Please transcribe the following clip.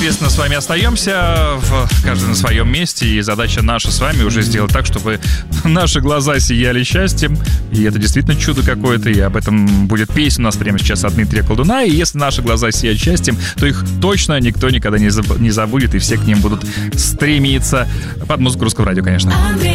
Естественно, с вами остаемся, каждый на своем месте, и задача наша с вами уже сделать так, чтобы наши глаза сияли счастьем, и это действительно чудо какое-то, и об этом будет песня у нас прямо сейчас от Дмитрия Колдуна, и если наши глаза сияют счастьем, то их точно никто никогда не забудет, и все к ним будут стремиться под музыку Русского радио, конечно.